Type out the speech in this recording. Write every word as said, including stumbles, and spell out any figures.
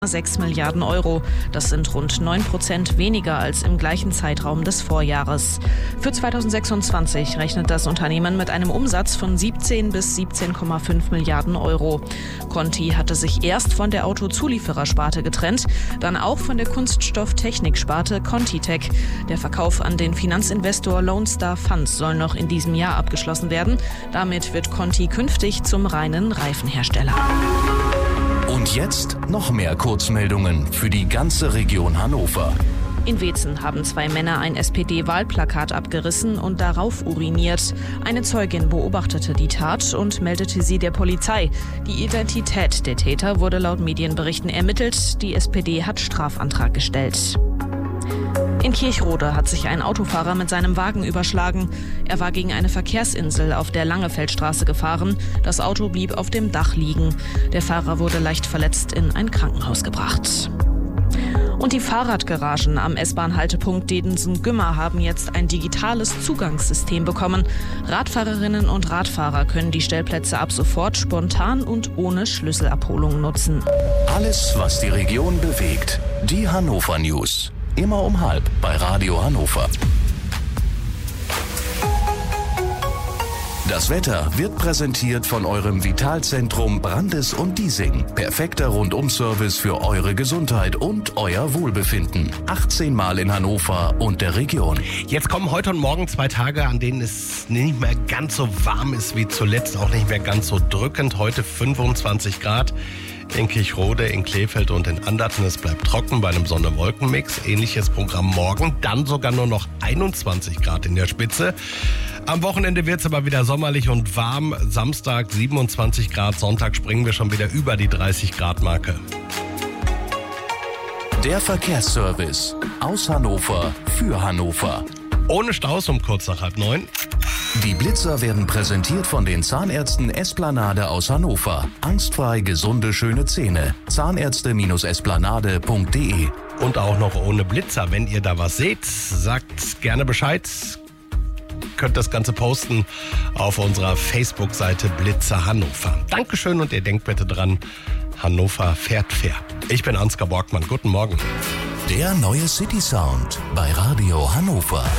sechs Milliarden Euro. Das sind rund neun Prozent weniger als im gleichen Zeitraum des Vorjahres. Für zweitausendsechsundzwanzig rechnet das Unternehmen mit einem Umsatz von siebzehn bis siebzehn Komma fünf Milliarden Euro. Conti hatte sich erst von der Autozulieferersparte getrennt, dann auch von der Kunststofftechniksparte ContiTech. Der Verkauf an den Finanzinvestor Lone Star Funds soll noch in diesem Jahr abgeschlossen werden. Damit wird Conti künftig zum reinen Reifenhersteller. Und jetzt noch mehr Kurzmeldungen für die ganze Region Hannover. In Weetzen haben zwei Männer ein S P D-Wahlplakat abgerissen und darauf uriniert. Eine Zeugin beobachtete die Tat und meldete sie der Polizei. Die Identität der Täter wurde laut Medienberichten ermittelt. Die S P D hat Strafantrag gestellt. In Kirchrode hat sich ein Autofahrer mit seinem Wagen überschlagen. Er war gegen eine Verkehrsinsel auf der Langefeldstraße gefahren. Das Auto blieb auf dem Dach liegen. Der Fahrer wurde leicht verletzt in ein Krankenhaus gebracht. Und die Fahrradgaragen am S-Bahn-Haltepunkt Dedensen-Gümmer haben jetzt ein digitales Zugangssystem bekommen. Radfahrerinnen und Radfahrer können die Stellplätze ab sofort spontan und ohne Schlüsselabholung nutzen. Alles, was die Region bewegt. Die Hannover News. Immer um halb bei Radio Hannover. Das Wetter wird präsentiert von eurem Vitalzentrum Brandes und Diesing. Perfekter Rundum-Service für eure Gesundheit und euer Wohlbefinden. achtzehn Mal in Hannover und der Region. Jetzt kommen heute und morgen zwei Tage, an denen es nicht mehr ganz so warm ist wie zuletzt, auch nicht mehr ganz so drückend. Heute fünfundzwanzig Grad. In Kirchrode, in Kleefeld und in Anderten. Es bleibt trocken bei einem Sonne-Wolken-Mix. Ähnliches Programm morgen. Dann sogar nur noch einundzwanzig Grad in der Spitze. Am Wochenende wird es aber wieder sommerlich und warm. Samstag siebenundzwanzig Grad. Sonntag springen wir schon wieder über die dreißig Grad Marke. Der Verkehrsservice aus Hannover für Hannover. Ohne Staus um kurz nach halb neun. Die Blitzer werden präsentiert von den Zahnärzten Esplanade aus Hannover. Angstfrei gesunde, schöne Zähne. Zahnärzte Esplanade punkt de. Und auch noch ohne Blitzer. Wenn ihr da was seht, sagt gerne Bescheid. Könnt das Ganze posten auf unserer Facebook-Seite Blitzer Hannover. Dankeschön und ihr denkt bitte dran, Hannover fährt fair. Ich bin Ansgar Borgmann. Guten Morgen. Der neue City Sound bei Radio Hannover.